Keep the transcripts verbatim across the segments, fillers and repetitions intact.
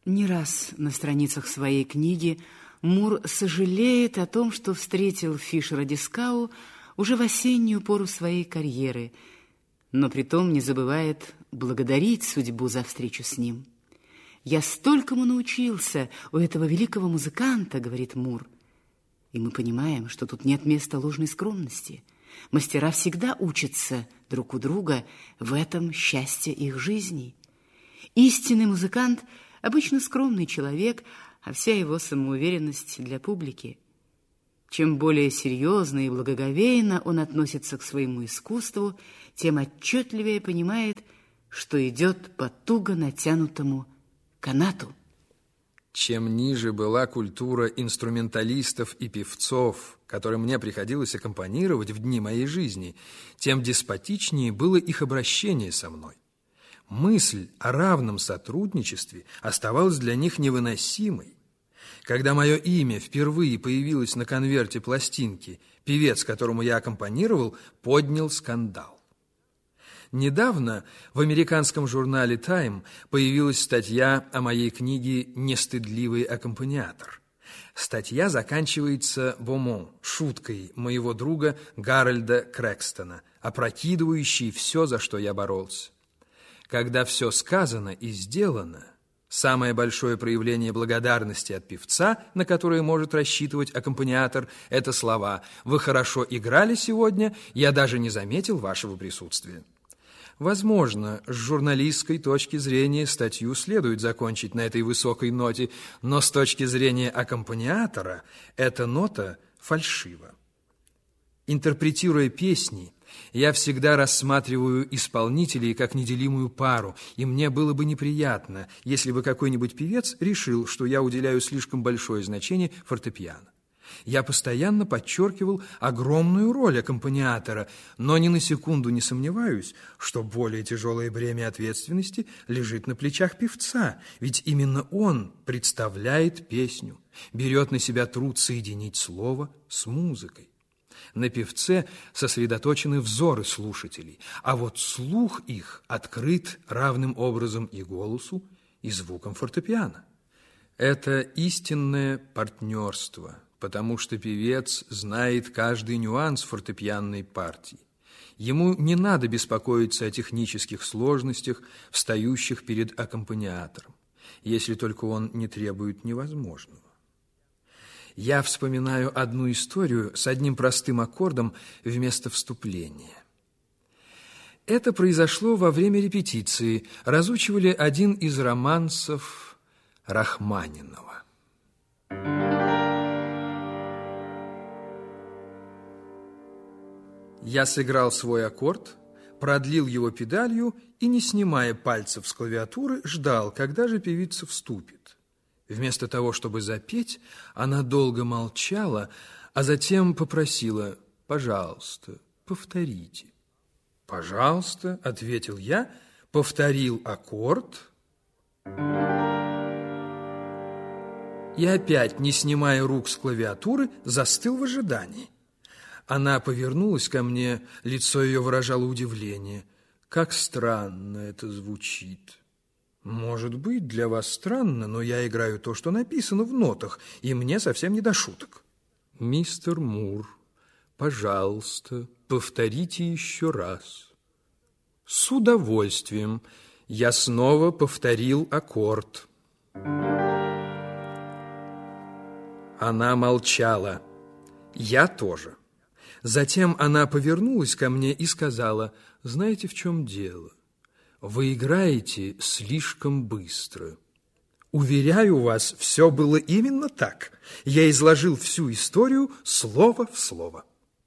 Не раз на страницах своей книги Мур сожалеет о том, что встретил Фишера-Дискау уже в осеннюю пору своей карьеры, но притом не забывает благодарить судьбу за встречу с ним. «Я столькому научился у этого великого музыканта», — говорит Мур. И мы понимаем, что тут нет места ложной скромности. Мастера всегда учатся друг у друга, в этом счастье их жизни. Истинный музыкант — обычно скромный человек, а вся его самоуверенность для публики. Чем более серьезно и благоговейно он относится к своему искусству, тем отчетливее понимает, что идет по туго натянутому канату. Чем ниже была культура инструменталистов и певцов, которым мне приходилось аккомпанировать в дни моей жизни, тем деспотичнее было их обращение со мной. Мысль о равном сотрудничестве оставалась для них невыносимой. Когда мое имя впервые появилось на конверте пластинки, певец, которому я аккомпанировал, поднял скандал. Недавно в американском журнале «Тайм» появилась статья о моей книге «Нестыдливый аккомпаниатор». Статья заканчивается бомон, шуткой моего друга Гарольда Крэкстона, опрокидывающей все, за что я боролся. Когда все сказано и сделано, самое большое проявление благодарности от певца, на которое может рассчитывать аккомпаниатор, это слова «Вы хорошо играли сегодня, я даже не заметил вашего присутствия». Возможно, с журналистской точки зрения статью следует закончить на этой высокой ноте, но с точки зрения аккомпаниатора эта нота фальшива. Интерпретируя песни, я всегда рассматриваю исполнителей как неделимую пару, и мне было бы неприятно, если бы какой-нибудь певец решил, что я уделяю слишком большое значение фортепиано. Я постоянно подчеркивал огромную роль аккомпаниатора, но ни на секунду не сомневаюсь, что более тяжелое бремя ответственности лежит на плечах певца, ведь именно он представляет песню, берет на себя труд соединить слово с музыкой. На певце сосредоточены взоры слушателей, а вот слух их открыт равным образом и голосу, и звукам фортепиано. Это истинное партнерство, потому что певец знает каждый нюанс фортепианной партии. Ему не надо беспокоиться о технических сложностях, встающих перед аккомпаниатором, если только он не требует невозможного. Я вспоминаю одну историю с одним простым аккордом вместо вступления. Это произошло во время репетиции. Разучивали один из романсов Рахманинова. Я сыграл свой аккорд, продлил его педалью и, не снимая пальцев с клавиатуры, ждал, когда же певица вступит. Вместо того, чтобы запеть, она долго молчала, а затем попросила: «Пожалуйста, повторите». «Пожалуйста», — ответил я, повторил аккорд и опять, не снимая рук с клавиатуры, застыл в ожидании. Она повернулась ко мне, лицо ее выражало удивление. «Как странно это звучит». «Может быть, для вас странно, но я играю то, что написано в нотах, и мне совсем не до шуток». «Мистер Мур, пожалуйста, повторите еще раз». «С удовольствием». Я снова повторил аккорд. Она молчала. Я тоже. Затем она повернулась ко мне и сказала: «Знаете, в чем дело? Вы играете слишком быстро». Уверяю вас, все было именно так. Я изложил всю историю слово в слово.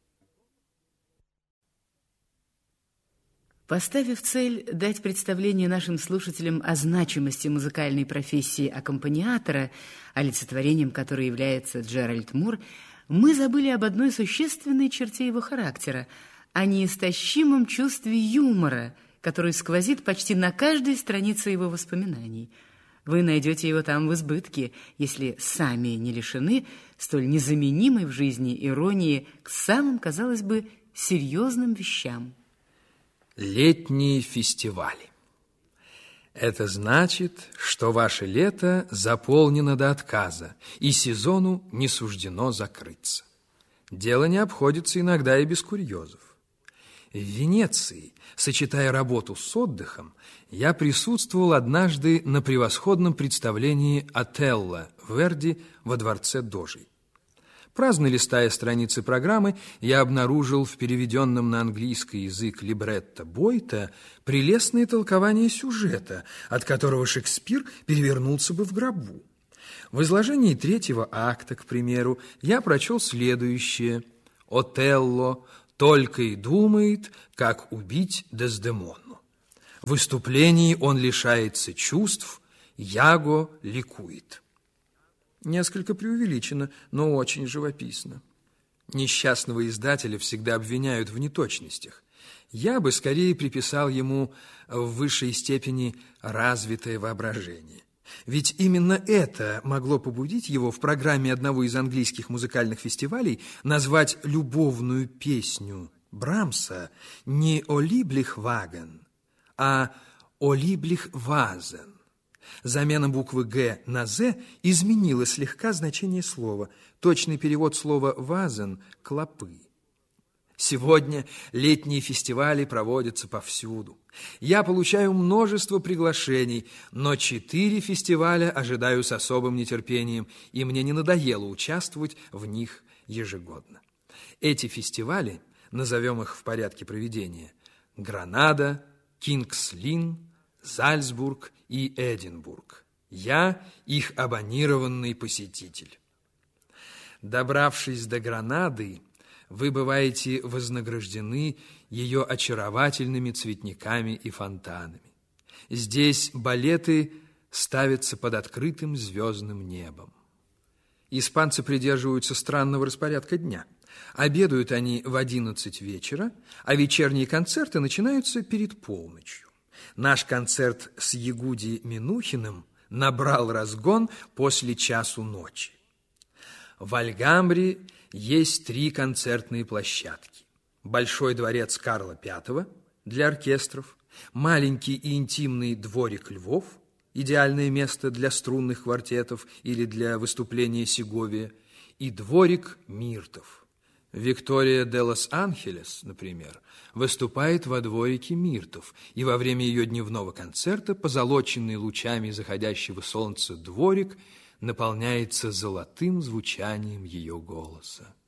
Поставив цель дать представление нашим слушателям о значимости музыкальной профессии аккомпаниатора, олицетворением которой является Джеральд Мур, мы забыли об одной существенной черте его характера, о неистощимом чувстве юмора, который сквозит почти на каждой странице его воспоминаний. Вы найдете его там в избытке, если сами не лишены столь незаменимой в жизни иронии к самым, казалось бы, серьезным вещам. Летние фестивали. Это значит, что ваше лето заполнено до отказа, и сезону не суждено закрыться. Дело не обходится иногда и без курьезов. В Венеции, сочетая работу с отдыхом, я присутствовал однажды на превосходном представлении «Отелло» Верди во дворце Дожей. Праздно листая страницы программы, я обнаружил в переведенном на английский язык либретто Бойта прелестное толкование сюжета, от которого Шекспир перевернулся бы в гробу. В изложении третьего акта, к примеру, я прочел следующее: «Отелло только и думает, как убить Дездемону. В выступлении он лишается чувств, Яго ликует». Несколько преувеличено, но очень живописно. Несчастного издателя всегда обвиняют в неточностях. Я бы скорее приписал ему в высшей степени развитое воображение. Ведь именно это могло побудить его в программе одного из английских музыкальных фестивалей назвать любовную песню Брамса не «О либлих ваген», а «О либлих вазен». Замена буквы «г» на «з» изменила слегка значение слова. Точный перевод слова «вазен» – «клопы». Сегодня летние фестивали проводятся повсюду. Я получаю множество приглашений, но четыре фестиваля ожидаю с особым нетерпением, и мне не надоело участвовать в них ежегодно. Эти фестивали, назовем их в порядке проведения: Гранада, Кингс-Линн, Зальцбург и Эдинбург. Я их абонированный посетитель. Добравшись до Гранады, вы бываете вознаграждены ее очаровательными цветниками и фонтанами. Здесь балеты ставятся под открытым звездным небом. Испанцы придерживаются странного распорядка дня. Обедают они в одиннадцать вечера, а вечерние концерты начинаются перед полночью. Наш концерт с Ягуди Минухиным набрал разгон после часу ночи. В Альгамбре есть три концертные площадки. Большой дворец Карла Пятого для оркестров, маленький и интимный дворик Львов, идеальное место для струнных квартетов или для выступления Сеговия, и дворик Миртов. Виктория де Лос-Анхелес, например, выступает во дворике Миртов, и во время ее дневного концерта позолоченный лучами заходящего солнца дворик наполняется золотым звучанием ее голоса.